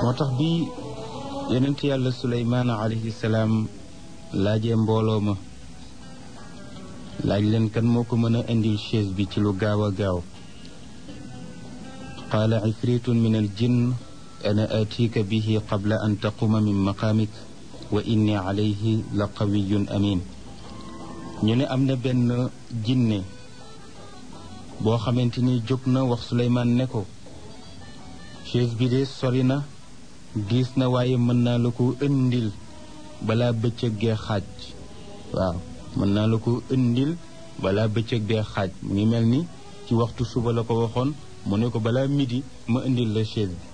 moo tax bi yonent yàlla suleymaan alayhi salaam laajee mbooloo ma laaj leen kan moo ko mën a indil chaise bi ci lu gaaw a gaaw qaala ifritun min al jinn ana atika bihi qabla an taquma min maqaamik wa inni alayhi la qawiyun amin ñu ne am na benn jinne boo xamante ni jóg na wax Suleymaan ne ko chaise bi de sori na diis na waaye mën naa la ko indil balaa bëccëg gee xaaj waaw mën naa la ko indil balaa bëccëg gee xaaj mu ngi mel ni ci waxtu suba la ko waxoon mu ne ko balaa midi ma indil la chaise bi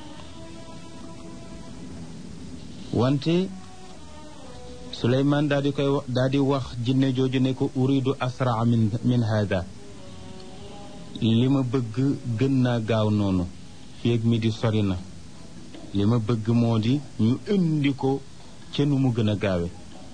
wante Suleymaan daal di wax jinne jooju ne ko uridu asraa min hada li ma bëgg gën naa gaaw noonu fii ak midi sori na li ma bëgg moo di ñu indi ko ca nu mu gën a gaawe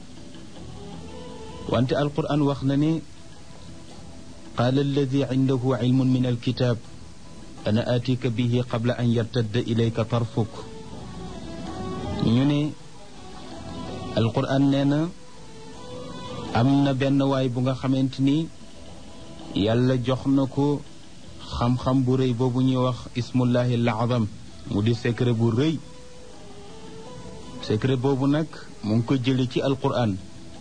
wante alquran wax na ne qaala alladi indahu ilmun min alkitab ana atika bihi qabla an yartadda ilayka tarfuk ñu ne alquran nee na am na benn waay bu nga xamante ni yàlla jox na ko xam-xam bu rëy boobu ñuy wax ismullahi al-azam mu di secret bu rëy secret boobu nag mu ngi ko jële ci alquran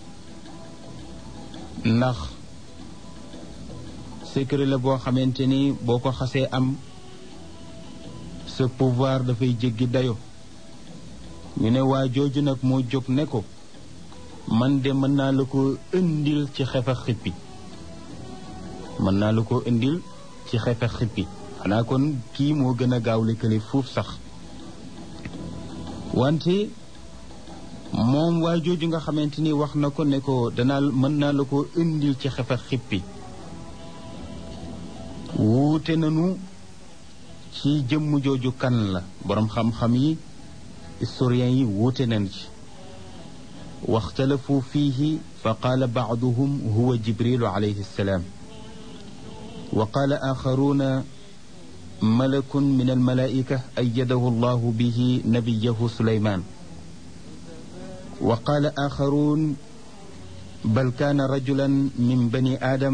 ndax secret la boo xamante ni boo ko xasee am sa pouvoir dafay jéggi dayo ñu ne waa jooju nag moo jóg ne ko man de mën naa la ko indil ci xefa xippi mën naa la ko indil ci xefa xippi xanaa kon kii moo gën a gaaw lëkkale fuuf sax wante moom waa jooju nga xamante ni wax na ko ne ko mën naa la ko indil ci xefa xippi wuute nanu ci jëmm jooju kan la boroom xam-xam yi historiens yi wuute nañ ci waxtalafu fiihi fa qaala baaduhum huwa jibrilu alayhi salaam wa qaala axaruuna malakun min almalaika ayyadahu allahu bihi nabiyahu suleymaan wa qaala axaruun bal kaana rajulan min bani aadam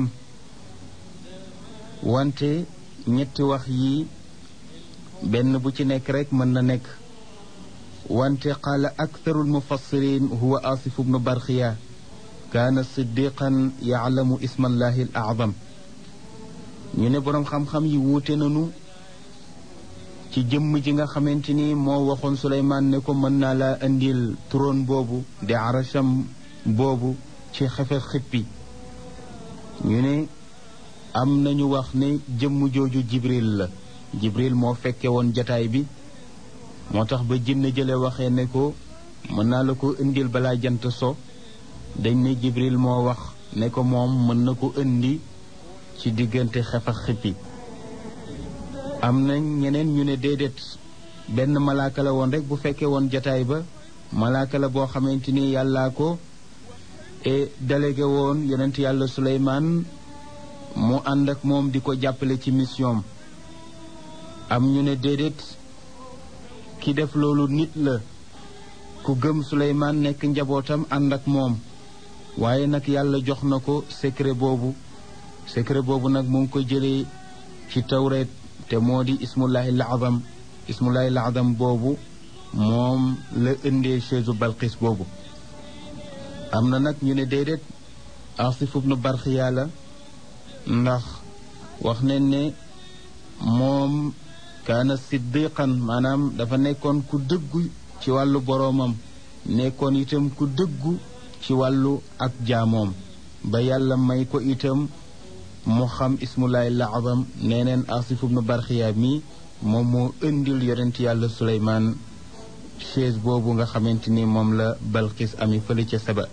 wante ñetti wax yi benn bu ci nekk rek mën na nekk wante qaala aktharu almufassirin huwa asif bnu barxiya kaana siddiqan yaclamu ismallahi al acdam ñu ne boroom xam-xam yi wuute nanu ci jëmm ji nga xamante ni moo waxoon Suleymaan ne ko mën naa laa indil trône boobu di arasham boobu ci xefe xippi ñu ne am nañu wax ne jëmm jooju Jibril la Jibril moo fekke woon jataay bi moo tax ba jinne jële waxee ne ko mën naa la ko indil balaa jant so dañ ne Jibril moo wax ne ko moom mën na ko indi ci diggante xef ak xippi am na ñeneen ñu ne déedéet benn malaaka la woon rek bu fekkee woon jataay ba malaaka la boo xamante ni yàllaa ko délégué woon yonent yàlla Suleymaan mu ànd ak moom di ko jàppale ci mission am ñu ne déedéet ki def loolu nit la ku gëm Suleymaan nekk njabootam ànd ak moom waaye nag yàlla jox na ko secret boobu nag mu ngi ko jëlee ci tawreet te moo di ismullahi al-azam boobu moom la indee chaise Balqis boobu am na nag ñu ne déedéet Asif ibnu Barxiya la ndax wax nañ ne moom kaana siddiqan maanaam dafa nekkoon ku dëggu ci wàllu boroomam nekkoon itam ku dëggu ci wàllu ak jaamoom ba yàlla may ko itam mu xam ismullahi al-azam nee neen Asif ibnu Barxiya mi moom moo indil yonent yàlla Suleymaan chaise boobu nga xamante ni moom la Balqis ami fële ca Saba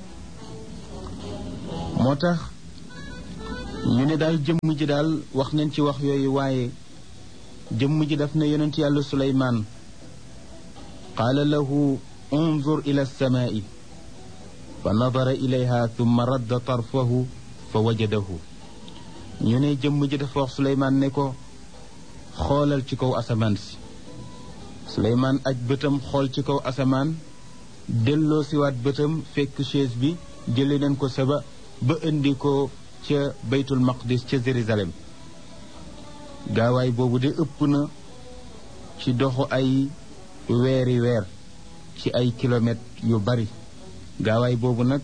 moo tax ñu ne daal jëmm ji daal wax nañ ci wax yooyu waaye jëmm ji daf na yonent yàlla Suleymaan qaala lahu unzur ila alsamaai fa nadara ilayha thumma radda tarfahu fa wajadahu ñu ne jëmm ji dafa wax Suleymaan ne ko xoolal ci kaw asamaan si Suleymaan aj bëtam xool ci kaw asamaan delloo siwaat bëtam fekk chaise bi jële nañ ko Saba ba indi ko ca baytul maqdis ca Jérusalem gaawaay boobu de ëpp na ci doxu ay weeri weer ci ay kilomètres yu bari gaawaay boobu nag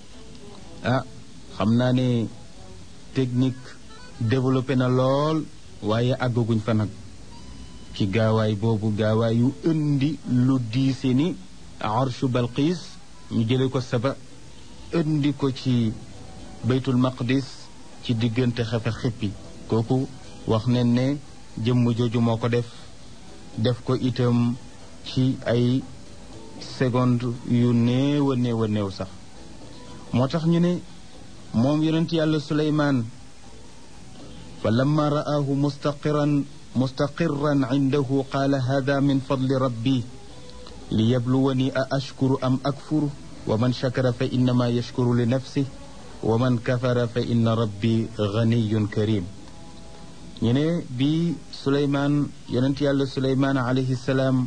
xam naa ne technique développé na lool waaye àggaguñ fa nag ci gaawaay boobu gaawaay yu indi lu diise ni arshu Balqiis ñu jële ko Saba indi ko ci baytul maqdis ci diggante xefe xippi kooku wax nañ ne jëmm jooju moo ko def ko itam ci ay seconde yu néew a néew sax moo tax ñu ne moom yonent yàlla Suleymaan fa lamma ra'aahu mustaqirran indahu qaala hada min fadli rabbi li yabluwani a ashkuru am akfuru wa man shakara fa innama yashkuru li nafsihi wa man kafara fa inna rabbi ganiyun karim ñu ne bi Suleymaan yonent yàlla Suleymaan alayhi salaam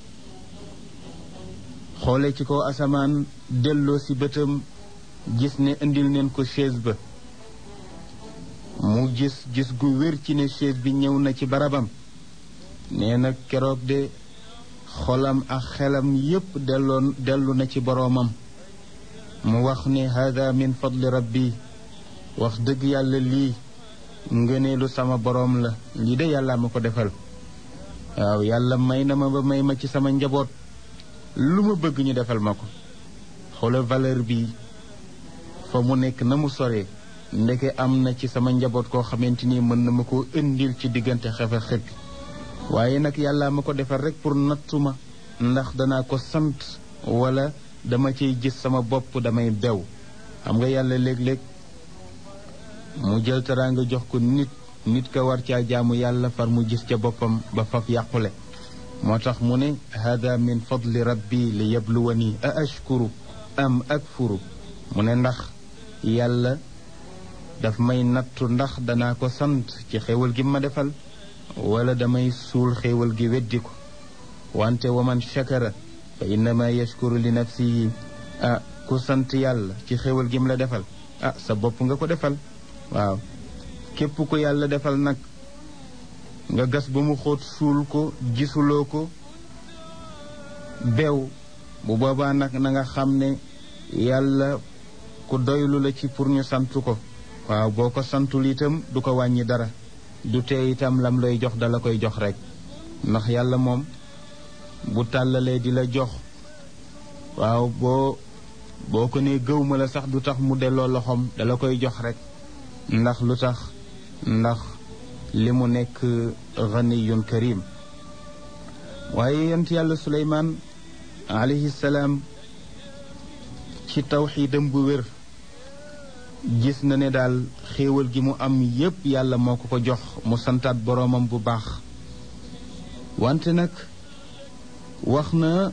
xoole ci kaw asamaan delloo si bëtam gis ne indil neen ko chaise ba mu gis gu wér ci ne chaise bi ñëw na ci barabam nee na keroog de xolam ak xelam yépp dellu na ci boroomam mu wax ne hada min fadli rabbi wax dëgg yàlla lii ngëneelu sama boroom la lii de yàlla ma ko defal waaw yàlla may na ma ba may ma ci sama njaboot lu ma bëgg ñu defal ma ko xoolal valeur bi fa mu nekk na mu soree ndeke am na ci sama njaboot koo xamante ni mën na ma koo indil ci diggante xefe xëppi waaye nag yàlla ma ko defal rek pour nattuma ndax danaa ko sant wala dama ciy gis sama bopp damay bew xam nga yàlla léeg-léeg mu jël teraanga jox ko nit ka war caa jaamu yàlla far mu gis ca boppam ba faf yàqule moo tax mu ne hada min fadli rabbi li yabluwani a ashkuru am akfuru mu ne ndax yàlla daf may nattu ndax danaa ko sant ci xéewal gi ma defal wala damay suul xéewal gi weddi ko wante wa man shakara fa innama yashkuru li nafsihi ku sant yàlla ci xéewal gi mu la defal sa bopp nga ko defal waaw képp ko yàlla defal nag nga gas ba mu xóot suul ko gisuloo ko beew bu boobaa nag na nga xam ne yàlla ku doylu la ci pour ñu sant ko waaw boo ko santul itam du ko wàññi dara du tee itam lam lay jox dala koy jox rek ndax yàlla moom bu tàllalee di la jox waaw boo ko ne gëw ma la sax du tax mu delloo loxoom dala koy jox rek ndax lu tax ndax li mu nekk ganiyun karim waaye yonent yàlla Suleymaan alayhi salaam ci tawxiidam bu wér gis na ne daal xéewal gi mu am yépp yàlla moo ko jox mu santaat boroomam bu baax wante nag wax na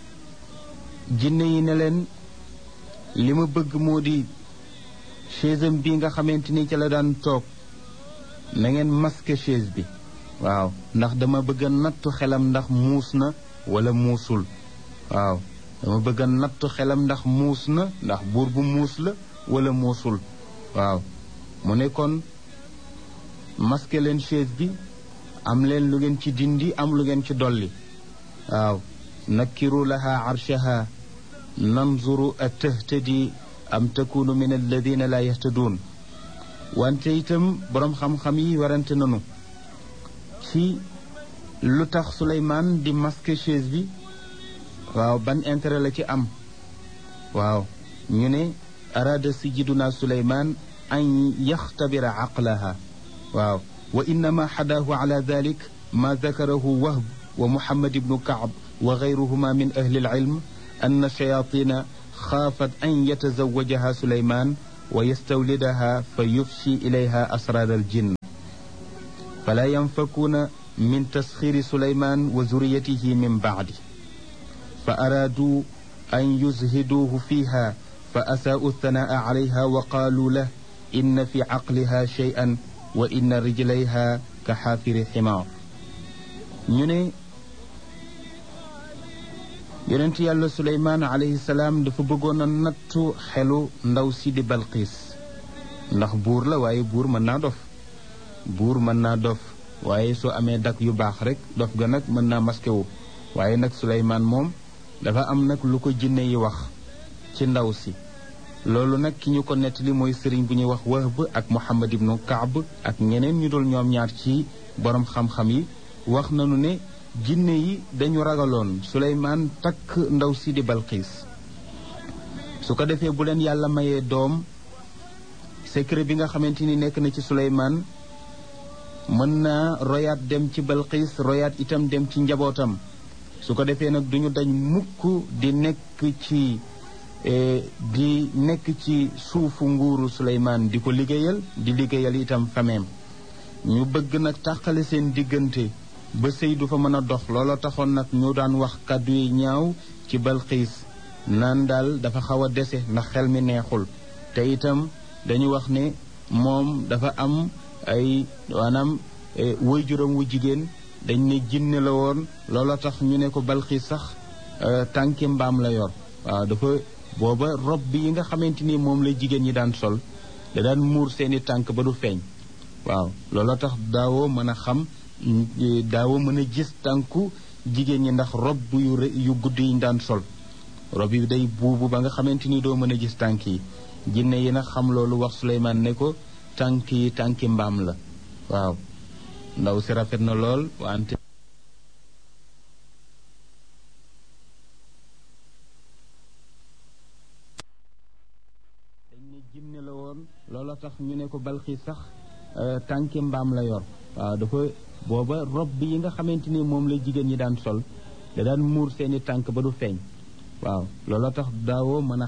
jinne yi ne leen li ma bëgg moo di chaise bi nga xamante ni ca la daan toog na ngeen masque chaise bi waaw ndax dama bëgg a nattu xelam ndax muus na wala muusul waaw dama bëgg a nattu xelam ndax muus na ndax buur bu muus la wala muusul waaw mu ne kon masque leen chaise bi am leen lu ngeen ci dindi am lu ngeen ci dolli waaw nakkiru laha arshaha nanzuru atahtadi am takunu min alladina la yahtaduun wante itam boroom xam-xam yi warante nanu ci lu tax Suleymaan di masque chaise bi waaw ban intérêt la ci am waaw ñu ne araada sayyiduna Suleymaan an yaxtabira aqlaha waaw wa innama xadaahu ala dalik ma dakarahu Wahb wa Muhammad ibnu Kaab wa gayruhuma min ahli alilm anna shayatina xaafat an yatazawajaha Suleymaan wa yastawlidaha fa yufshi ilayha asrar aljinn fala yanfakuuna min tasxiri Suleymaan wa zuriyatihi min bacdi fa araaduu an yuzhiduuhu fiiha fa asaa'u thanaa'a calayha wa qaaluu lahu inna fi caqliha shay'an wa inna rijlayha ka xaafiri ximaar ñu ne yonent yàlla suleymaan alayhi salaam dafa bëggoon a nattu xelu ndaw si di balqiis ndax buur la waaye buur mën naa dof waaye soo amee dak yu baax rek dof ga nag mën naa maskewu waaye nag suleymaan moom dafa am nag lu ko jinne yi wax ci ndaw si loolu nag ki ñu ko nettali mooy sëriñ bu ñuy wax Wahb ak Muhammad ibnu Kaab ak ñeneen ñu dul ñoom ñaar ci borom xam-xam yi wax nañu ne jinne yi dañu ragaloon suleymaan takk ndaw si di balqiis su ko defee bu leen yàlla mayee doom secret bi nga xamante ni nekk na ci suleymaan mën naa royaat dem ci balqiis royaat itam dem ci njabootam su ko defee nag duñu dañ mukk di nekk ci suufu nguuru suleymaan di ko liggéeyal di liggéeyal itam fameem ñu bëgg nag tàqale seen diggante ba sëy du fa mën a dox looloo taxoon nag ñu daan wax kàddu yi ñaaw ci balqiis naan daal dafa xaw a dese ndax xel mi neexul te itam dañu wax ne moom dafa am ay maanaam waajuram wu jigéen dañ ne jinne la woon looloo tax ñu ne ko balqiis sax tànki mbaam la yor waaw dafa booba rob bi yi nga xamante ni moom la jigéen ñi daan sol da daan muur seeni tànk ba du feeñ waaw looloo tax daawoo mën a gis tànku jigéen ñi ndax rob yu gudd yi ñu daan sol rob yi day buubu ba nga xamante ni doo mën a gis tànk yi jinne yi nag xam loolu wax Suleymaan ne ko tànki mbaam la waaw ndaw si rafet na lool wante dañ ne jinne la woon looloo tax ñu ne ko balxiis sax tànki mbaam la yor waaw dafa booba rob bi yi nga xamante ni moom la jigéen ñi daan sol da daan muur seeni tànk ba du feeñ waaw looloo tax daawoo mën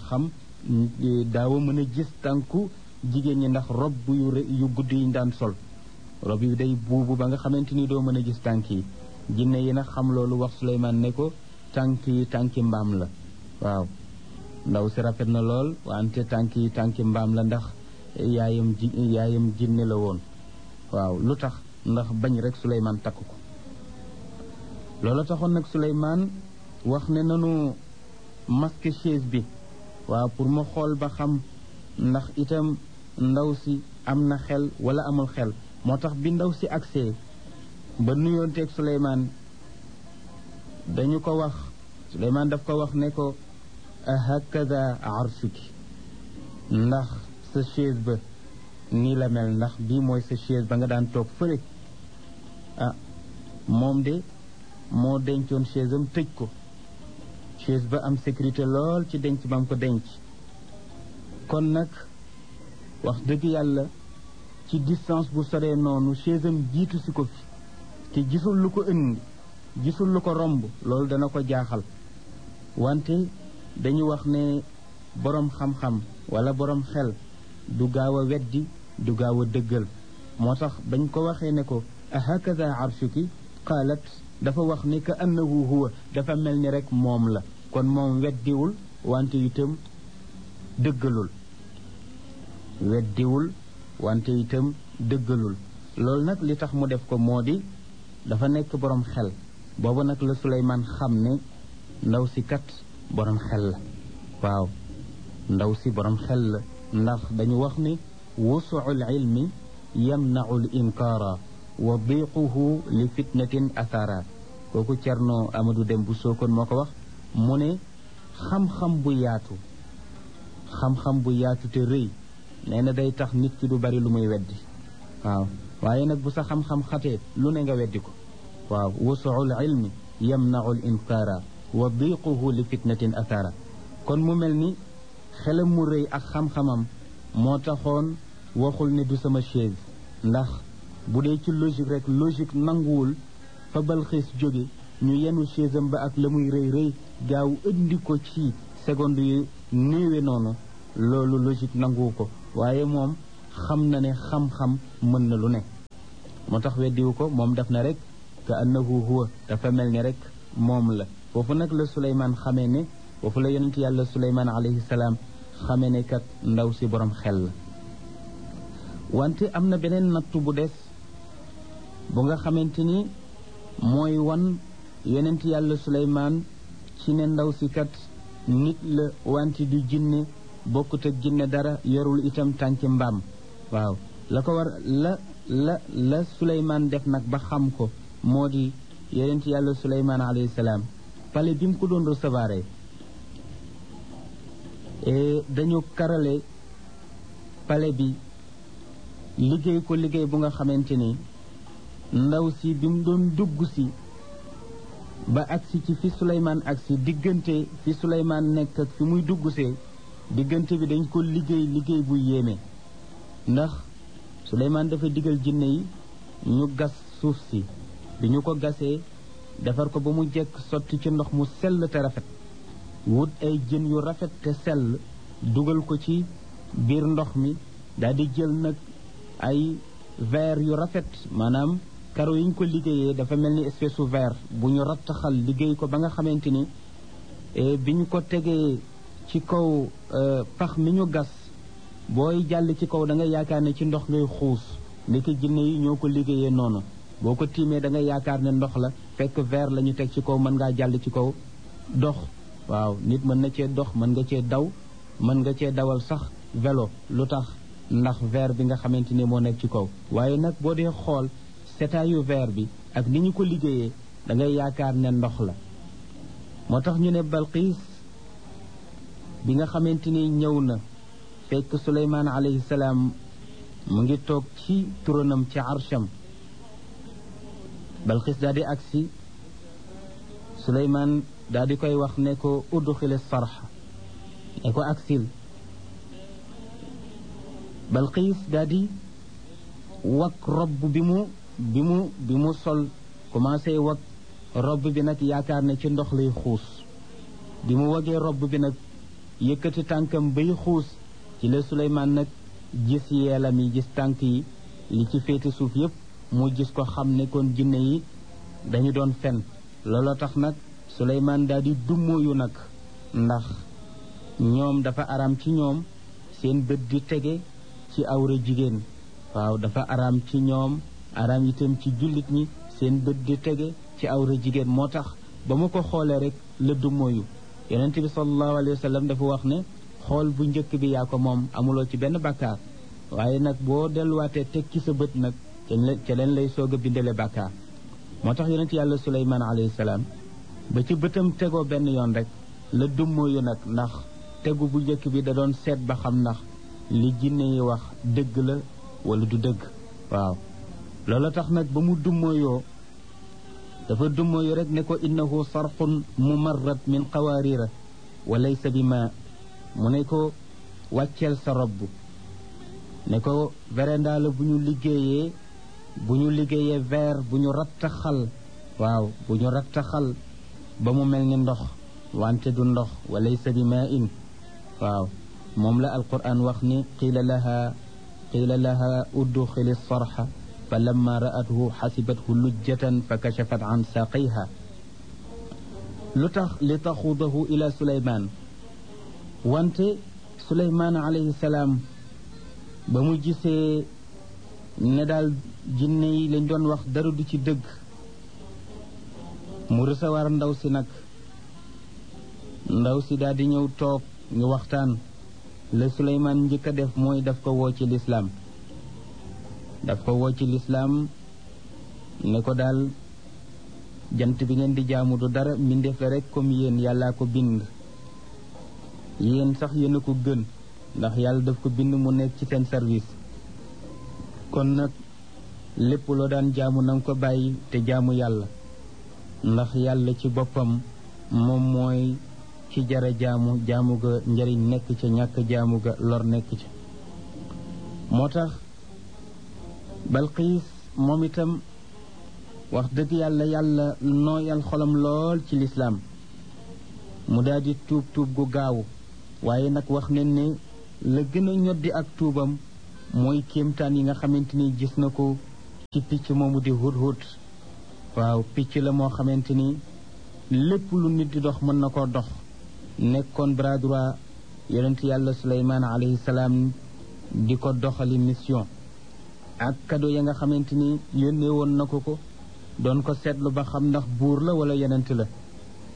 a gis tànku jigéen ñi ndax rob yu gudd yi ñu daan sol rob yi day buubu ba nga xamante ni doo mën a gis tànk yi jinne yi nag xam loolu wax Suleymaan ne ko tànki mbaam la waaw ndaw si rafet na lool wante tànki mbaam la ndax yaayam jinne la woon waaw lu tax ndax bañ rek Suleymaan takk ko loolu taxoon nag Suleymaan wax ne nanu masque chaise bi waaw pour ma xool ba xam ndax itam ndaw si am na xel wala amul xel moo tax bi ndaw si agsee ba nuyoonteeg Suleymaan dañu ko wax Suleymaan daf ko wax ne ko hakada arshuki ndax sa chaise ba nii la mel ndax bii mooy sa chaise ba nga daan toog fële moom de moo dencoon chaise am tëj ko chaise ba am sécurité lool ci denc ba am ko denc kon nag wax dëgg yàlla ci distance bu soree noonu chaise am jiitu si ko fi te gisul lu ko indi gisul lu ko romb loolu dana ko jaaxal wante dañu wax ne boroom xam-xam wala boroom xel du gaaw a weddi du gaaw a dëggal moo tax bañ ko waxee ne ko ahakada arshuki qaalat dafa wax ni ka annahu huwa dafa mel ni rek moom la kon moom weddiwul wante itam dëggalul loolu nag li tax mu def ko moo di dafa nekk boroom xel boobu nag la Suleymaan xam ne ndaw si kat boroom xel la waaw ndaw si boroom xel la ndax dañu wax ni wusuul ilmi yamnau l inkaara wa diquhu li fitnatin athara kooku Cerno Amadou Dem bu Sokone moo ko wax mu ne xam-xam bu yaatu te rëy nee na day tax nit ki du bari lu muy weddi waaw waaye nag bu sa xam-xam xatee lu ne nga weddi ko waaw wusuul ilmi yamnau l inkaara wa diquhu li fitnatin athara kon mu mel ni xelam mu rëy ak xam-xamam moo taxoon waxul ne du sama chaise ndax bu dee ci logique nanguwul fa Balxiis jóge ñu yenu chaise am ba ak la muy rëy gaaw indi ko ci seconde yu néewe noonu loolu logique nanguwu ko waaye moom xam na ne xam-xam mën na lu ne moo tax weddiwu ko moom def na rek ka annahu huwa dafa mel ni rek moom la foofu nag la Suleymaan xamee ne foofu la yonent yàlla Suleymaan alayhi salaam xamee ne kat ndaw si borom xel la wante am na beneen nattu bu des bu nga xamante ni mooy wan yonent yàlla Suleymaan ci ne ndaw si kat nit la wante du jinne bokkut ak jinne dara yorul itam tànki mbaam waaw la ko war la Suleymaan def nag ba xam ko moo di yonent yàlla Suleymaan alayhi salaam pale bi mu ko doon recevoir dañu karale pale bi liggéey ko liggéey bu nga xamante ni ndaw si bi mu doon dugg si ba agsi ci fi Suleymaan agsi diggante fi Suleymaan nekk ak fi muy dugg see diggante bi dañ ko liggéey bu yéeme ndax Suleymaan dafa digal jinne yi ñu gas suuf si bi ñu ko gasee defar ko ba mu jekk sotti ci ndox mu sell te rafet wut ay jën yu rafet te sell dugal ko ci biir ndox mi daldi jël nag ay verre yu rafet maanaam karo yi ñu ko liggéeyee dafa mel ni espèce su verre bu ñu rattaxal liggéey ko ba nga xamante ni bi ñu ko tegee ci kaw pax mi ñu gas booy jàll ci kaw da nga yaakaar ne ci ndox ngay xuus ndeke jinne yi ñoo ko liggéeyee noonu boo ko tiimee da nga yaakaar ne ndox la fekk verre la ñu teg ci kaw mën ngaa jàll ci kaw dox waaw nit mën na cee dox mën nga cee daw mën nga cee dawal sax vélo lu tax ndax verre bi nga xamante ni moo nekk ci kaw waaye nag boo dee xool setaayu verre bi ak ni ñu ko liggéeyee da ngay yaakaar ne ndox la moo tax ñu ne Balqiis bi nga xamante ni ñëw na fekk Suleymaan alayhi salaam mu ngi toog ci turanam ci arsham Balqiis daal di agsi Suleymaan daal di koy wax ne ko udxil sarxa ne ko agsil Balqiis daal di wag robb bi mu sol commencé wag robb bi nag yaakaar ne ci ndox lay xuus bi mu wagee robb bi nag yëkkati tànkam bay xuus ci la Suleymaan nag gis yeelam yi gis tànk yi li ci féete suuf yépp mu gis ko xam ne kon jinne yi dañu doon fen looloo tax nag Suleymaan daal di dummóoyu nag ndax ñoom dafa araam ci ñoom seen bët di tege ci awra jigéen waaw dafa araam ci ñoom araam itam ci jullit ñi seen bët di tege ci awra jigéen moo tax ba mu ko xoolee rek la dummóoyu yonent bi sallallahu alayhi wa sallam dafa wax ne xool bu njëkk bi yaa ko moom amuloo ci benn bàkkaar waaye nag boo delluwaatee teg ci sa bët nag ca leen lay soog a bindale bàkkaar moo tax yonent yàlla Suleymaan alayhi salaam ba ci bëtam tegoo benn yoon rek la dummóoyu nag ndax tegu bu njëkk bi da doon seet ba xam ndax li jinne yi wax dëgg la wala du dëgg waaw loolu tax nag ba mu dummóoyoo dafa dummóoyu rek ne ko innahu sarxun mumarrat min qawaarira wa laysa bi ma mu ne ko wàcceel sa robb ne ko véranda la bu ñu liggéeyee verre bu ñu rattaxal waaw bu ñu rattaxal ba mu mel ni ndox wante du ndox wa laysa bi ma in waaw moom la alquran wax ni qiila laha udxili sarxa fa lamma ra'athu xasibathu lujjatan fa kachafat an saaqayha lu tax li taxudahu ila Suleymaan wante Suleymaan alayhi salaam ba mu gisee ne daal jinne yi lañ doon wax dara du ci dëgg mu recevoir ndaw si nag ndaw si daal di ñëw toog ñu waxtaan la Suleymaan njëkk a def mooy daf ko woo ci lislaam ne ko daal jant bi ngeen di jaamu du dara mbindeef la rek comme yéen yàllaa ko bind yéen sax yéen a ko gën ndax yàlla daf ko bind mu nekk ci seen service kon nag lépp loo daan jaamu na nga ko bàyyi te jaamu yàlla ndax yàlla ci boppam moom mooy ci jara jaamu ga njariñ nekk ca ñàkk jaamu ga lor nekk ca moo tax Balqiis moom itam wax dëgg yàlla nooyal xolam lool ci lislaam mu daal di tuub gu gaaw waaye nag wax nañ ne la gën a ñoddi ak tuubam mooy kéemtaan yi nga xamante ni gis na ko ci picc moomu di hudhud waaw picc la moo xamante ni lépp lu nit di dox mën na koo dox nekkoon bras droit yonent yàlla Suleymaan alayhi salaam di ko doxali mission ak cadeau ya nga xamante ni yónnee woon na ko doon ko seetlu ba xam ndax buur la wala yonent la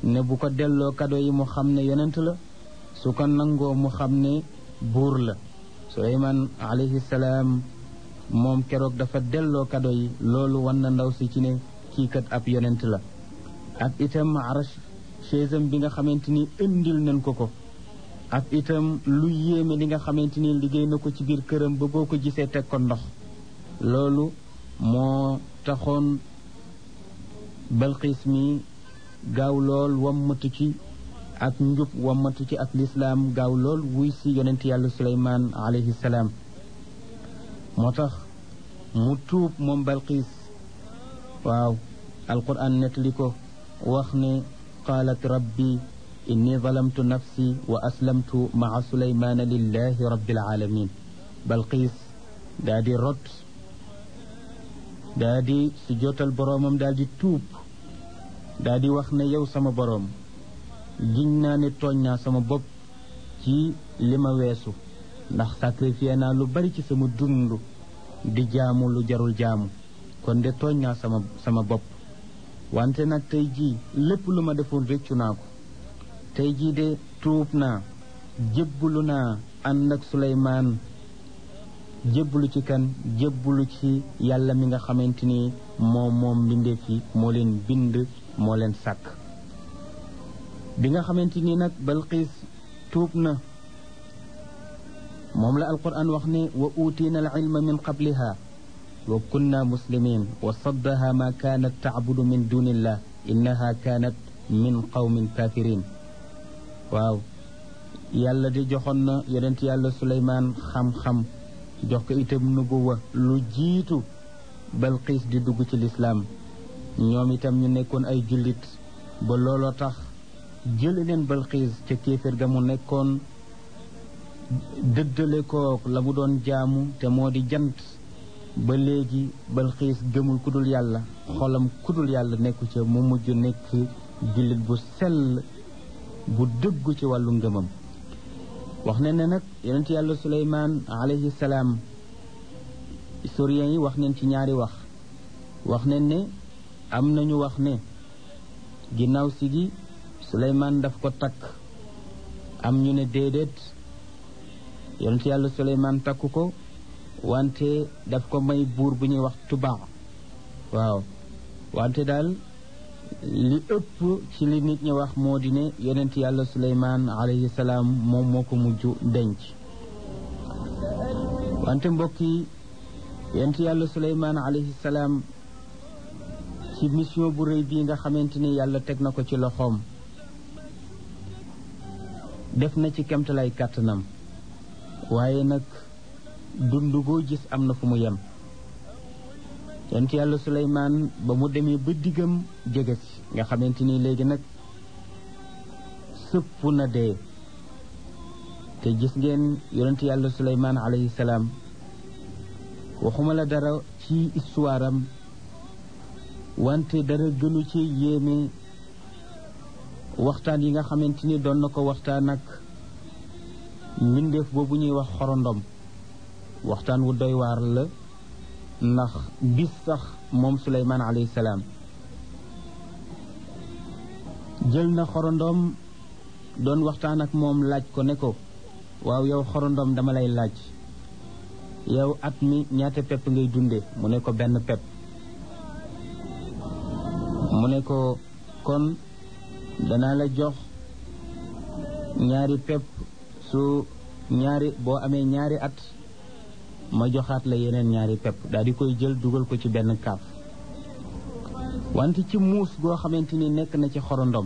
ne bu ko delloo kado yi mu xam ne yonent la su ko nangoo mu xam ne buur la. Suleymaan alayhi salaam moom keroog dafa delloo kado yi, loolu wan na ndaw si ci ne kii kat ab yonent la. ak itam arash chaisam bi nga xamante ni indil nañ ko ak itam lu yéeme li nga xamante ni liggéey na ko ci biir këram ba boo ko gisee teg ko ndox. loolu moo taxoon Balqiis mi gaaw lool wammatu ci ak njub wammatu ci ak lislaam gaaw lool wuy si yonent yàlla Suleymaan alayhi salaam. moo tax mu tuub moom Balqiis. waaw alquran nettali ko wax ne qaalat rabbi inni zalamtu nafsi wa aslamtu maa Suleymaana lillahi rabbil alamin. Balqiis daa di rot daa di si jotal boroomam daa di tuub daa di wax ne yow sama boroom giñ naa ne tooñ naa sama bopp ci li ma weesu ndax sacrifié naa lu bari ci sama dund di jaamu lu jarul jaamu kon de tooñ naa sama bopp wante nag tey jii lépp lu ma defoon réccu naa ko tey jii de tuub naa jébbalu naa ànd ak Suleymaan jébbalu ci kan jébbalu ci yàlla mi nga xamante ni moom mbindeef yi moo leen bind moo leen sàkk. bi nga xamante ni nag Balqiis tuub na moom la alquran wax ne wa utiina al ilma min qabliha wa kunna muslimin wa saddaha ma kaanat tacbudu min dunillah innaha kaanat min qawmin kafirin. waaw yàlla di joxoon na yonent yàlla Suleymaan xam-xam jox ko itam nubuwa lu jiitu Balqiis di dugg ci lislaam. ñoom itam ñu nekkoon ay jullit ba looloo tax jële leen Balqiis ca kéeféer ga mu nekkoon dëddale ko la mu doon jaamu te moo di jant. ba léegi Balqiis gëmul kudul yàlla xolam kudul yàlla nekku ca mu mujj nekk jullit bu sell bu dëggu ci wàllu ngëmam. wax ne ne nag yonent yàlla Suleymaan alayhi salaam historiens yi wax neen ci ñaari wax neen ne am nañu wax ne ginnaaw si gi Suleymaan daf ko takk am ñu ne déedéet yonent yàlla Suleymaan takku ko wante daf ko may buur bu ñuy wax Tubaa. waaw wante daal li ëpp ci li nit ñi wax moo di ne yonent yàlla Suleymaan alayhi salaam moom moo ko mujj denc. wante mbokk yi yonent yàlla Suleymaan alayhi salaam ci mission bu rëy bii nga xamante ni yàlla teg na ko ci loxoom def na ci kemtalay kàttanam waaye nag dund goo gis am na fu mu yem. yonent yàlla Suleymaan ba mu demee ba diggam jege si nga xamante ni léegi nag sëpp na dee te gis ngeen yonent yàlla Suleymaan alayhi salaam waxuma la dara ci histoire am wante dara gënu ci yéeme waxtaan yi nga xamante ni doon na ko waxtaan ak mbindeef boobu ñuy wax xorondom. waxtaan wu doy waar la ndax bis sax moom Suleymaan alayhi salaam jël na xorondom doon waxtaan ak moom laaj ko ne ko waaw yow xorondom dama lay laaj yow at mi ñaata pepp ngay dunde mu ne ko benn pepp. mu ne ko kon danaa la jox ñaari pepp boo amee ñaari at ma joxaat la yeneen ñaari pepp daal di koy jël dugal ko ci benn kaaf. wante ci muus goo xamante ni nekk na ci xorondom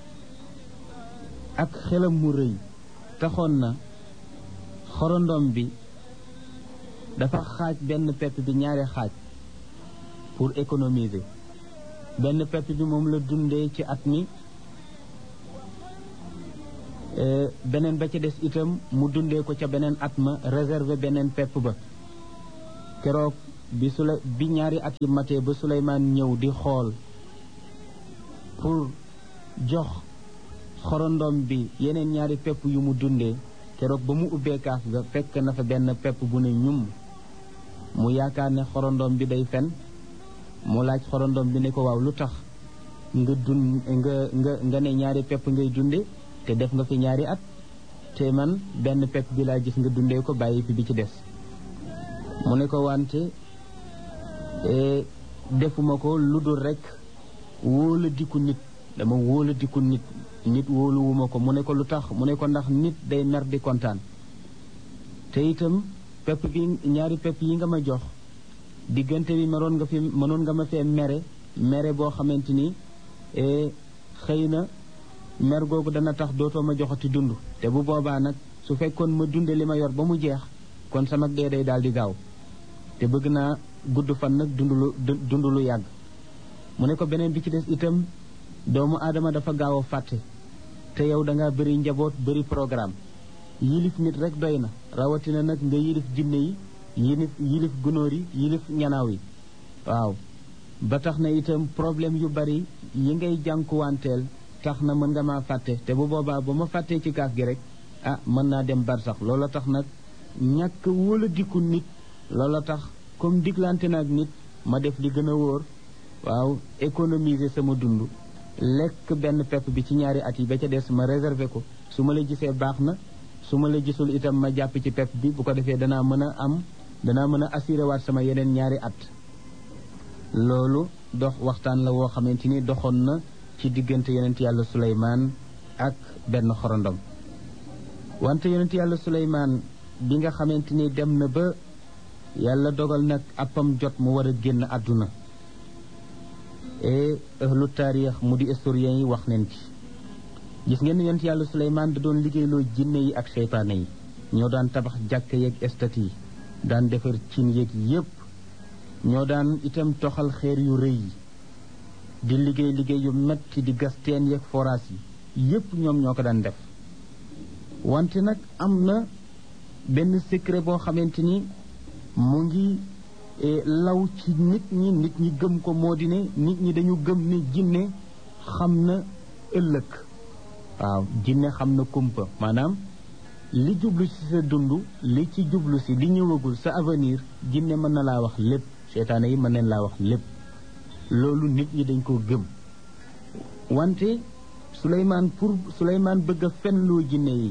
ak xelam mu rëy taxoon na xorondom bi dafa xaaj benn pepp bi ñaari xaaj pour économiser. benn pepp bi moom la dundee ci at mi beneen ba ca des itam mu dundee ko ca beneen at ma réserver beneen pepp ba. keroog bi ñaari at yi matee ba Suleymaan ñëw di xool pour jox xorondom bi yeneen ñaari pepp yu mu dundee keroog ba mu ubbee kaaf ga fekk na fa benn pepp bu ne ñum mu yaakaar ne xorondom bi day fen mu laaj xorondom bi ne ko waaw lu tax nga ne ñaari pepp ngay dunde te def nga fi ñaari at te man benn pepp bi laa gis nga dundee ko bàyyi fi bi ci des mu ne ko wante defuma ko lu dul rek wóola diku nit dama wóola diku nit wóoluwuma ko mu ne ko lu tax mu ne ko ndax nit day mer di kontaan te itam pepp bi ñaari pepp yi nga ma jox diggante bi mënoon nga ma fee mere boo xamante ni xëy na mer googu dana tax dootoo ma joxati dund te bu boobaa nag su fekkoon ma dunde li ma yor ba mu jeex kon sama dee day daal di gaaw te bëgg naa gudd fan nag dund lu yàgg mu ne ko beneen bi ci des itam doomu aadama dafa gaaw a fàtte te yow da ngaa bëri njaboot bëri programme yilif nit rek doy na rawatina nag nga yilif jinne yi yilif gunóor yi yilif ñanaaw yi waaw ba tax na itam problème yu bari yi ngay jànkuwanteel tax na mën nga maa fàtte te bu boobaa ba ma fàttee ci kaaf gi rek mën naa dem bar sax loola tax nag ñàkk wóola diku nit loola tax comme diglante na ak nit ma def li gën a wóor waaw économiser sama dund lekk benn pepp bi ci ñaari at yi ba ca des ma réserver ko su ma la gisee baax na su ma la gisul itam ma jàpp ci pepp bi bu ko defee danaa mën a assuré waat sama yeneen ñaari at loolu waxtaan la woo xamante ni doxoon na ci diggante yonent yàlla Suleymaan ak benn xorondom wante yonent yàlla Suleymaan bi nga xamante ni dem na ba yàlla dogal nag appam jot mu war a génn àdduna et ahlu taarix mu di historien yi wax neen ci gis ngeen yonent yàlla Suleymaan da doon liggéeyloo jinne yi ak seytaane yi ñoo daan tabax jàkk yeeg estati yi daan defar cin yeeg yépp ñoo daan itam toxal xeer yu rëy yi di liggéey yu metti di gas teen yeeg forage yi yépp ñoom ñoo ko daan def wante nag am na benn secret boo xamante ni mu ngi law ci nit ñi gëm ko moo di ne nit ñi dañu gëm ne jinne xam na ëllëg waaw jinne xam na kumpa maanaam li jublu ci sa dund li ci jublu si li ñëwagul sa avenir jinne mën na laa wax lépp seytaane yi mën nañ laa wax lépp loolu nit ñi dañ ko gëm wante Suleymaan bëgg a fenloo jinne yi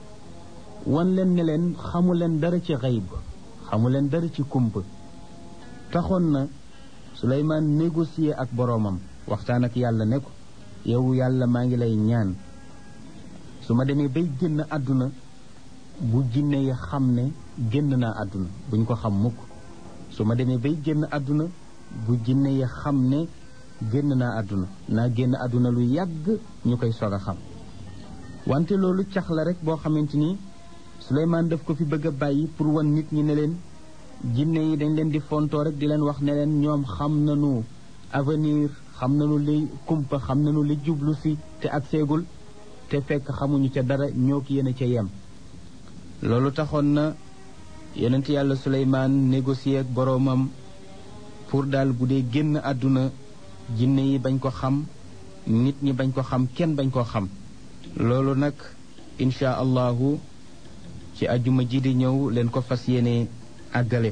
wan leen ne leen xamu leen dara ci xayb xamu leen dara ci kumpa taxoon na Suleymaan négocier ak boroomam waxtaan ak yàlla ne ko yow yàlla maa ngi lay ñaan su ma demee bay génn àdduna bu jinne yi xam ne génn naa àdduna buñ ko xam mukk su ma demee bay génn àdduna bu jinne yi xam ne génn naa àdduna naa génn àdduna lu yàgg ñu koy soog a xam wante loolu cax la rek boo xamante ni Suleymaan daf ko fi bëgg a bàyyi pour wan nit ñi ne leen jinne yi dañ leen di fontoo rek di leen wax ne leen ñoom xam nañu avenir xam nañu li kumpa xam nañu li jublu si te ak seegul te fekk xamuñu ca dara ñoo ki yéen a ca yem loolu taxoon na yonent yàlla Suleymaan négocier ak boroomam pour daal bu dee génn àdduna jinne yi bañ ko xam nit ñi bañ ko xam kenn bañ koo xam loolu nag insha allahu ci ajjuma ji di ñëw leen ko fas yéene àggale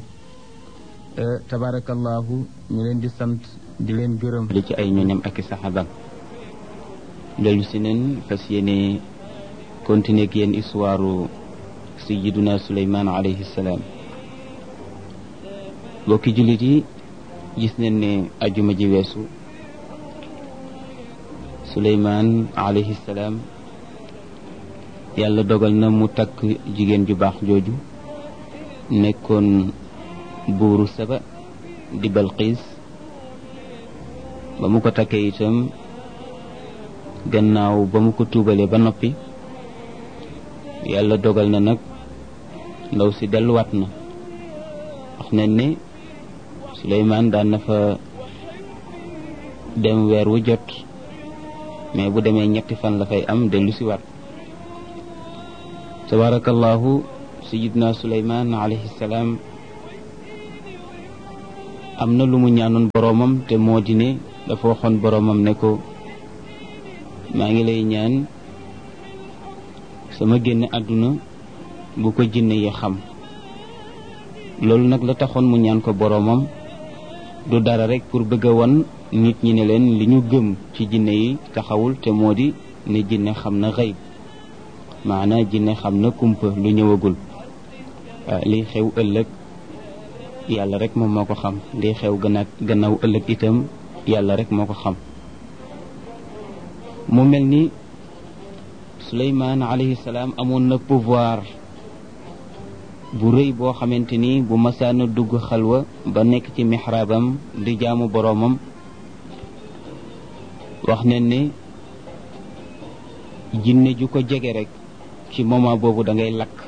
tabarakallahu ñu leen di sant di leen gërëm li ci ay ñoñam ak i saxaabam dellu si neen fas yéene continuer ak yéen histoire sayyiduna Suleymaan alayhi salaam bokki jullit yi gis nañ ne ajjuma ji weesu Suleymaan alayhi salaam yàlla dogal na mu takk jigéen ju baax jooju nekkoon buuru Saba di Balqiis ba mu ko takkee itam gannaaw ba mu ko tuubalee ba noppi yàlla dogal na nag ndaw si delluwaat na wax nañ ne Suleymaan daan na fa dem weer wu jot mais bu demee ñetti fan la fay am dellu si waat tabarakallahu sayidna Suleymaan alayhi salaam am na lu mu ñaanoon boroomam te moo di ne dafa waxoon boroomam ne ko maa ngi lay ñaan sama génn àdduna bu ko jinne yi xam loolu nag la taxoon mu ñaan ko boroomam du dara rek pour bëgg a won nit ñi ne leen li ñu gëm ci jinne yi taxawul te moo di ne jinne xam na xayb maanaa jinne xam na kumpa lu ñëwagul liy xew ëllëg yàlla rek moom moo ko xam liy xew gannaaw ëllëg itam yàlla rek moo ko xam mu mel ni Suleymaan alayhi salaam amoon na pouvoir bu rëy boo xamante ni bu masaana dugg xalwa ba nekk ci mixraabam di jaamu boroomam wax nañ ne jinne ju ko jege rek ci moment boobu da ngay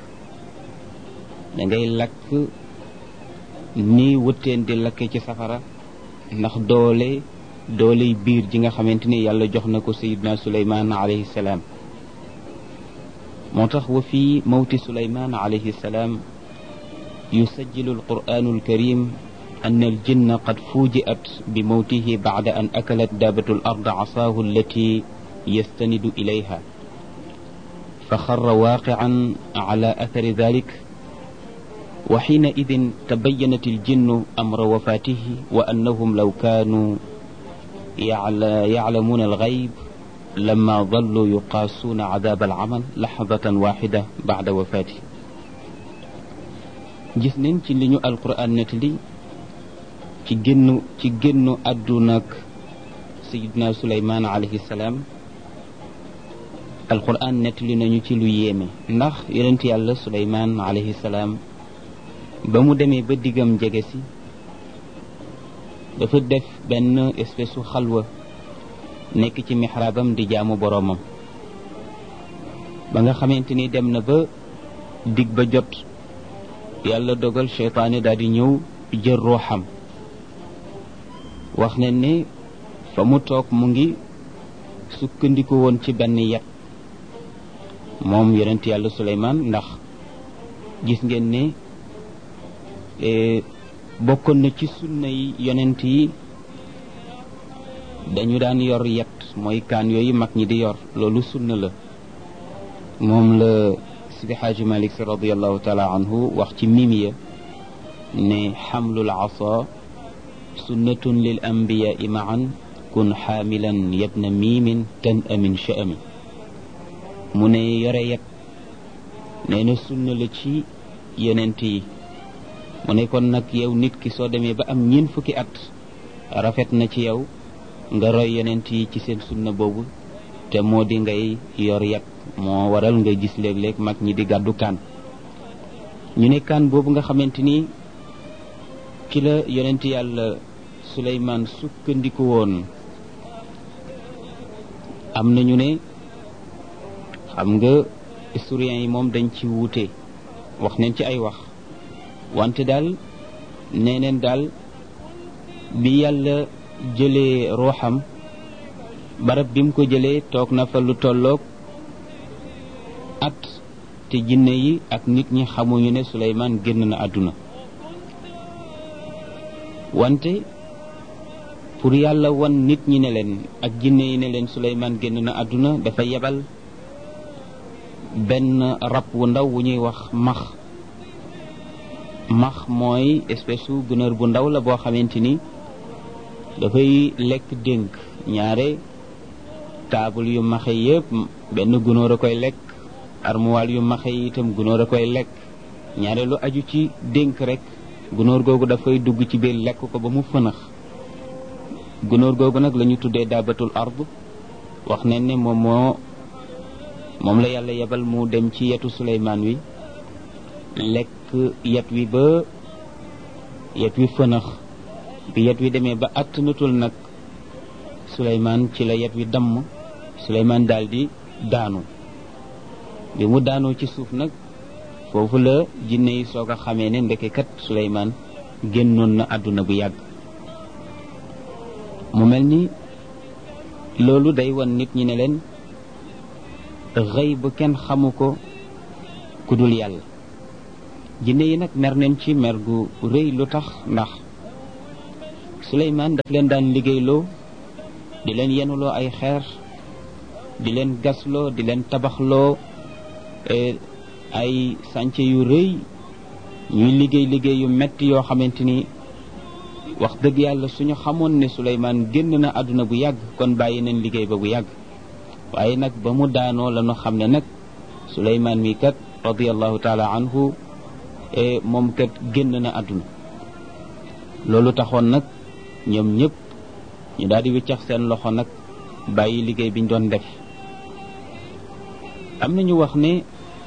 lakk ni wëtteen di lakke ci safara ndax dooley biir ji nga xamante ni yàlla jox na ko sayidna Suleymaan alayhi salaam moo tax wa fi mawti Suleymaan alayhi salaam يسجل القرآن الكريم أن الجن قد فوجئت بموته بعد أن أكلت دابة الأرض عصاه التي يستند إليها فخر واقعا على أثر ذلك وحينئذ تبينت الجن أمر وفاته وأنهم لو كانوا يعلمون الغيب لما ظلوا يقاسون عذاب العمل لحظة واحدة بعد وفاته gis nañ ci li ñu alquran nettali ci génnu àdduna ak sayidna Suleymaan alayhi salaam alquran nettali nañu ci lu yéeme ndax yonent yàlla Suleymaan alayhi salaam ba mu demee ba diggam jege si dafa def benn espèce su xalwa nekk ci mixraabam di jaamu boroomam ba nga xamante ni dem na ba dig ba jot yàlla dogal seytaane daal di ñëw jël ruuxam wax ne ne fa mu toog mu ngi sukkandiku woon ci benn yet moom yonent yàlla Suleymaan ndax gis ngeen ne bokkoon na ci sunna yi yonent yi dañu daan yor yet mooy kaan yooyu mag ñi di yor loolu sunna la moom la Sidi Xaaji Malik Si radiallahu taala anhu wax ci mimiya ne xamlul asa sunnatun lil anbiyaai maan kun xaamilan yabna miimin tan amin sha'ami mu ne yore yet nee na sunna la ci yonent yi mu ne kon nag yow nit ki soo demee ba am ñeent fukki at rafet na ci yow nga roy yonent yi ci seen sunna boobu te moo di ngay yor yet moo waral nga gis léeg-léeg mag ñi di gàddu kaan ñu ne kaan boobu nga xamante ni ci la yonent yàlla Suleymaan sukkandiku woon am nañu ne xam nga historiens yi moom dañ ci wuute wax nañ ci ay wax wante daal nee neen daal bi yàlla jëlee ruuxam barab bi mu ko jëlee toog na fa lu tolloog at te jinne yi ak nit ñi xamuñu ne Suleymaan génn na àdduna wante pour yàlla wan nit ñi ne leen ak jinne yi ne leen Suleymaan génn na àdduna dafa yebal benn rab wu ndaw wu ñuy wax max mooy espèce su gunóor bu ndaw la boo xamante ni dafay lekk dénk ñaare taabul yu maxe yëpp benn gunóor a koy lekk armuwaal yu maxe yi itam gunóor a koy lekk ñaare lu aju ci dénk rek gunóor googu dafay dugg ci biir lekk ko ba mu fënax gunóor googu nag la ñu tuddee daabatul ard wax nañ ne moom la yàlla yebal mu dem ci yetu Suleymaan wi lekk yet wi ba yet wi fënax bi yet wi demee ba attanatul nag Suleymaan ci la yet wi damm Suleymaan daldi daanu bi mu daanoo ci suuf nag foofu la jinne yi soog a xamee ne ndekekat Suleymaan génnoon na àdduna bu yàgg mu mel ni loolu day wan nit ñi ne leen xëy bu kenn xamu ko ku dul yàlla jinne yi nag mer nañ ci mer gu rëy lu tax ndax Suleymaan daf leen daan liggéeyloo di leen yenuloo ay xeer di leen gasloo di leen tabaxloo ay sànce yu rëy ñuy liggéey yu metti yoo xamante ni wax dëgg yàlla suñu xamoon ne Suleymaan génn na àdduna bu yàgg kon bàyyi nañ liggéey ba bu yàgg waaye nag ba mu daanoo la ñu xam ne nag Suleymaan mi kat radiallahu taala anhu moom kat génn na àdduna loolu taxoon nag ñoom ñëpp ñu daal di wiccax seen loxo nag bàyyi liggéey biñ doon def am nañu wax ne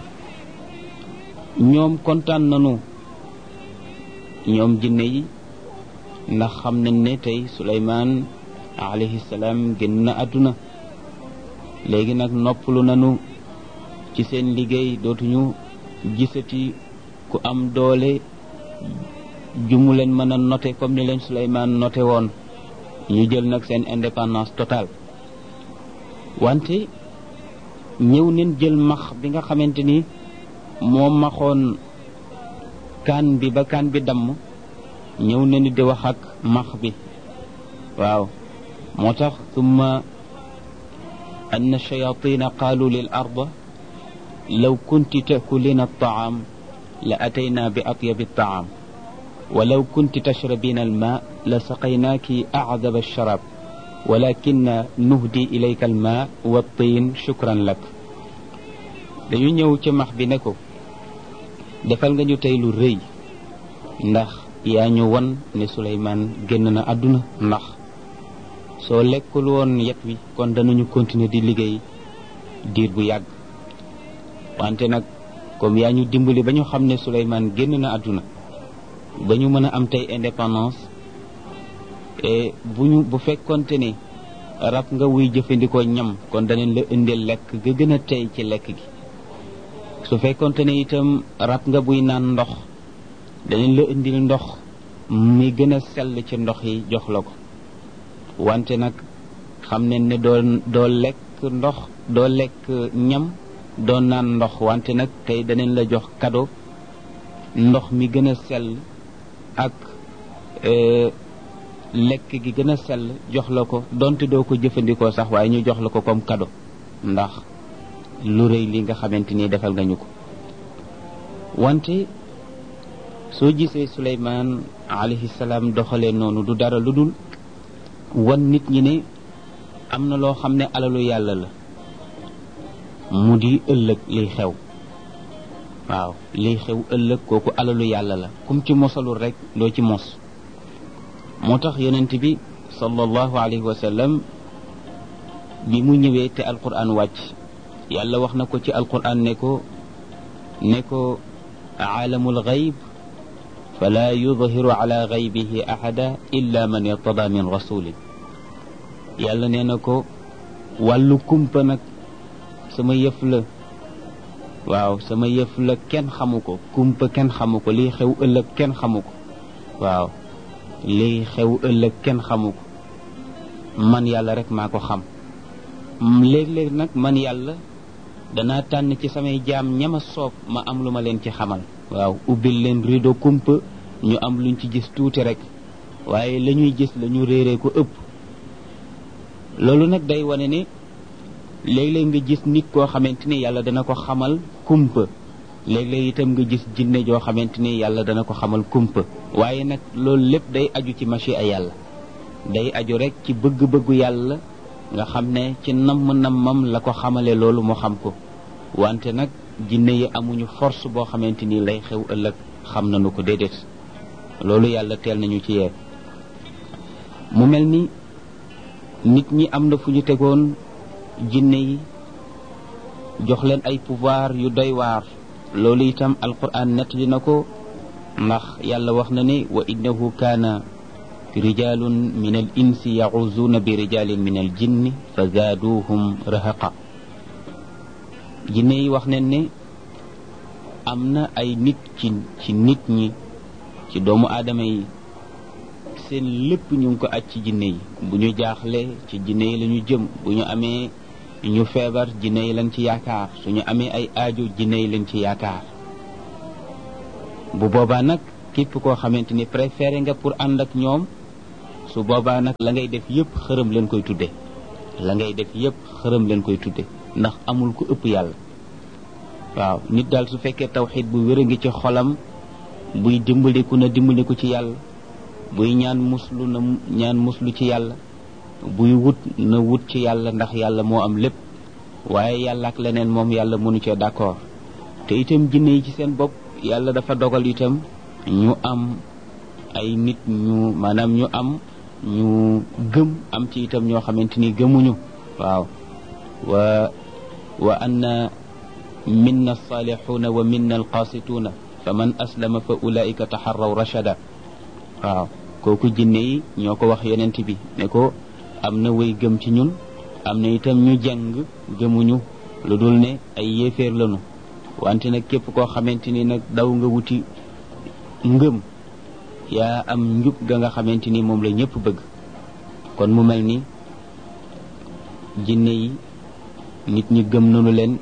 ñoom kontaan nañu ñoom jinne yi ndax xam nañ ne tey Suleymaan alayhi salaam génn na àdduna léegi nag noppalu nañu ci seen liggéey dootuñu gisati ku am doole jumu leen mën a noté comme ni leen Suleymaan noté woon ñu jël nag seen indépendance totale wante ñëw neen jël max bi nga xamante ni moo maxoon kaan bi ba kaan bi damm ñëw neen di wax ak max bi waaw moo tax summa anna shayatina qaalu lil arda law kunti takulina altaam la atayna bi atyabi altaam walaw kunti tashrabina alma la saqaynaaki acdaba alsharab walakinna nuhdi ilayka alma wattiin shukran lak dañu ñëw ci max bi ne ko defal nga ñu tey lu rëy ndax yaa ñu won ne Suleymaan génn na àdduna ndax soo lekkul woon yet wi kon danañu continuer di liggéey diir bu yàgg wante nag comme yaa ñu dimbali ba ñu xam ne Suleymaan génn na àdduna ba ñu mën a am tey indépendance et bu fekkonte ne rab nga wuy jëfandikoo ñam kon danañ la indil lekk ga gën a tey ci lekk gi su fekkonte ne itam rab nga buy naan ndox danañ la indil ndox mi gën a sell ci ndox yi jox la ko wante nag xam ne ne doo lekk ndox doo lekk ñam doo naan ndox wante nag tey danañ la jox cadeau ndox mi gën a sell ak lekk gi gën a sell jox la ko donte doo ko jëfandikoo sax waaye ñu jox la ko comme cadeau ndax lu rëy li nga xamante ni defal nga ñu ko wante soo gisee Suleymaan alayhi salaam doxalee noonu du dara lu dul wan nit ñi ne am na loo xam ne alalu yàlla la mu di ëllëg liy xew waaw liy xew ëllëg kooku alalu yàlla la kum ci mosalul rek doo ci mos moo tax yonent bi sallallahu alayhi wa sallam bi mu ñëwee te alquran wàcc yàlla wax na ko ci alquran ne ko aalamul gayb fala yudhiru ala gaybihi ahada illa man irtada min rasulin yàlla nee na ko wàllu kumpa nag sama yëf la waaw sama yëf la kenn xamu ko kumpa kenn xamu ko lii xew ëllëg kenn xamu ko waaw lii xew ëllëg kenn xamu ko man yàlla rek maa ko xam léeg-léeg nag man yàlla danaa tànn ci samay jaam ñama soob ma am lu ma leen ci xamal waaw ubbil leen rido kumpa ñu am luñ ci gis tuuti rek waaye la ñuy gis la ñu réeree ko ëpp loolu nag day wane ne léeg-léeg nga gis nit koo xamante ni yàlla dana ko xamal kumpa léeg-léeg itam nga gis jinne joo xamante ni yàlla dana ko xamal kumpa waaye nag loolu lépp day aju ci machia yàlla day aju rek ci bëgg-bëggu yàlla nga xam ne ci namm-nammam la ko xamale loolu mu xam ko wante nag jinne yi amuñu force boo xamante ni lay xew ëllëg xam nañu ko déedéet loolu yàlla teel nañu ci yee mu mel ni nit ñi am na fu ñu tegoon jinne yi jox leen ay pouvoir yu doy waar loolu itam alquran nettali na ko ndax yàlla wax na ne wa innahu kaana rijalun min al insi yacuzuuna bi rijalin min al jinni fa zaaduhum rahaqa jinne yi wax nañ ne am na ay nit ci nit ñi ci doomu aadama yi seen lépp ñu ngi ko aj ci jinne yi bu ñu jaaxle ci jinne yi la ñu jëm bu ñu amee ñu feebar jinne yi lañ ci yaakaar suñu amee ay aajo jinne yi lañ ci yaakaar bu boobaa nag képp koo xamante ni préféré nga pour ànd ak ñoom su boobaa nag la ngay def yépp xërëm leen koy tudde la ngay def yépp xërëm leen koy tudde ndax amul ku ëpp yàlla waaw nit daal su fekkee tawxiid bu wér a ngi ci xolam buy dimbaliku na dimbaliku ci yàlla buy ñaan muslu na ñaan muslu ci yàlla, buy wut na wut ci yàlla ndax yàlla moo am lépp, waaye yàlla ak leneen moom yàlla mënu cee d'accord. te itam jinne yi ci seen bopp yàlla dafa dogal itam ñu am ay nit ñu maanaam ñu am ñu gëm, am ci itam ñoo xamante ni gëmuñu. waaw wa anna minna alsalixuuna wa minna alqaasituuna fa man aslama fa ulaika taxarraw rachada. waaw kooku jinne yi ñoo ko wax yonent bi ne ko am na way gëm ci ñun, am na itam ñu jàng gëmuñu lu dul ne ay yéeféer lañu. wante nag képp koo xamante ni nag daw nga wuti ngëm, yaa am njub ga nga xamante ni moom la ñëpp bëgg. kon mu mel ni jinne yi nit ñi gëm nañu leen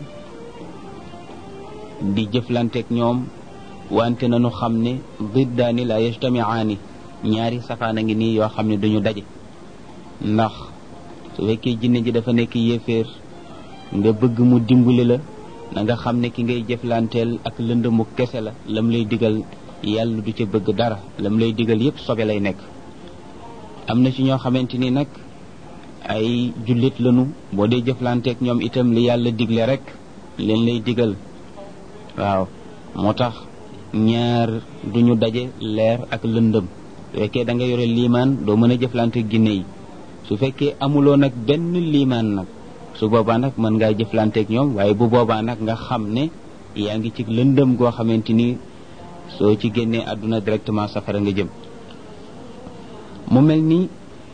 di jëflanteeg ñoom, wante nañu xam ne diddaani la yajtamiaani, ñaari safaan a ngi nii yoo xam ne duñu daje. ndax su fekkee jinne ji dafa nekk yéeféer nga bëgg mu dimbali la, na nga xam ne ki ngay jëflanteel ak lëndëmu kese la, lam lay digal yàlla du ca bëgg dara, lam lay digal yépp sobe lay nekk. am na ci ñoo xamante ni nag ay jullit lañu, boo dee jëflanteeg ñoom itam li yàlla digle rek leen lay digal. waaw moo tax ñaar duñu daje, leer ak lëndëm. su fekkee da nga yore liimaan doo mën a jëflanteeg jinne yi. su fekkee amuloo nag benn liimaan nag, su boobaa nag mën ngaa jëflanteeg ñoom, waaye bu boobaa nag nga xam ne yaa ngi ci lëndëm goo xamante ni soo ci génnee àdduna directement safara nga jëm. mu mel ni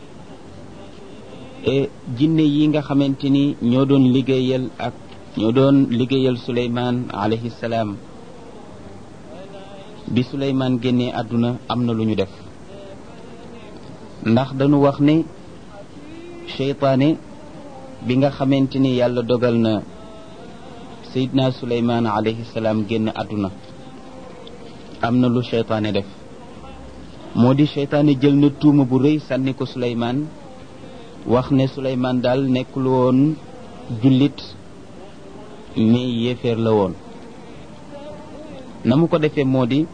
jinne yi nga xamante ni ñoo doon liggéeyal Suleymaan alayhi salaam, bi Suleymaan génnee àdduna am na lu ñu def. ndax dañu wax ne seytaane bi nga xamante ni yàlla dogal na Seydina Suleymaan alayhi salaam génn àdduna, am na lu seytaane def. moo di seytaane jël na tuuma bu rëy sànni ko Suleymaan, wax ne Suleymaan daal nekkul woon jullit mais yéeféer la woon. na mu ko defee moo di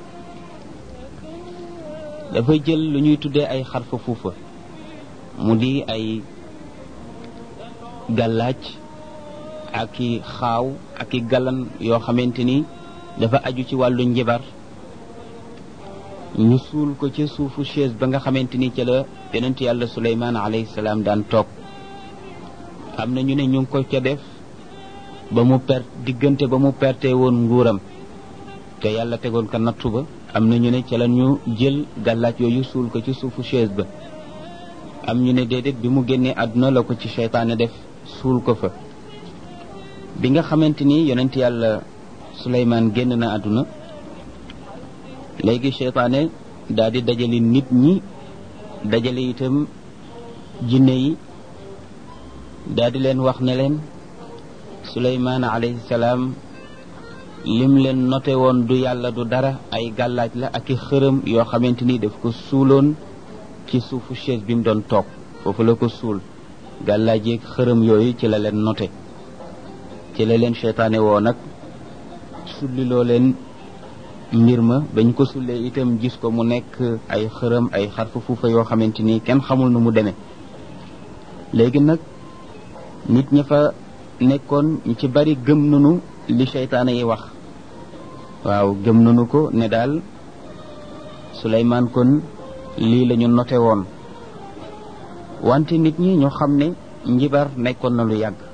dafa jël lu ñuy tuddee ay xarfa fuufa, mu di ay gàllaaj ak i xaaw ak i galan yoo xamante ni dafa aju ci wàllu njibar, ñu suul ko ci suufu chaise ba nga xamante ni ca la yonent yàlla Suleymaan alayhi salaam daan toog. am na ñu ne ñu ngi ko ca def ba mu diggante ba mu perte woon nguuram te yàlla tegoon ko nattu ba. am na ñu ne ca la ñu jël gàllaaj yooyu suul ko ci suufu chaise ba. am ñu ne déedéet, bi mu génnee àdduna la ko ci seytaane def suul ko fa. bi nga xamante ni yonent yàlla Suleymaan génn na àdduna, léegi seytaane daal di dajale nit ñi, dajale itam jinne yi, daal di leen wax ne leen Suleymaan alayhi salaam lim leen noté woon du yàlla du dara, ay gàllaaj la ak i xërëm yoo xamante ni daf ko suuloon ci suufu chaise bi mu doon toog, foofu la ko suul. gàllaaj yeeg xërëm yooyu ci la leen noté, ci la leen seytaane woo nag sulliloo leen mbir ma. bañ ko sullee itam gis ko mu nekk ay xërëm, ay xarfu fuufa yoo xamante ni kenn xamul nu mu demee. léegi nag nit ña fa nekkoon ñu ci bari gëm nañu li seytaane yi wax. waaw gëm nañu ko ne daal Suleymaan kon lii la ñu noté woon. wante nit ñi ñoo xam ne njibar nekkoon na lu yàgg.